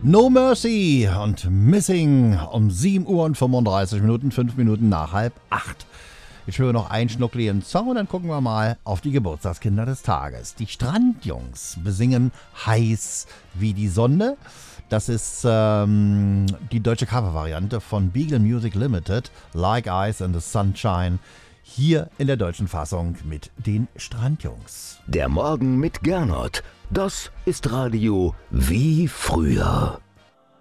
No Mercy und Missing um 7 Uhr und 35 Minuten, 5 Minuten nach 7:30. Ich höre noch einen schnuckligen Song und dann gucken wir mal auf die Geburtstagskinder des Tages. Die Strandjungs besingen Heiß wie die Sonne. Das ist die deutsche Covervariante von Beagle Music Limited, Like Ice and the Sunshine. Hier in der deutschen Fassung mit den Strandjungs. Der Morgen mit Gernot. Das ist Radio wie früher.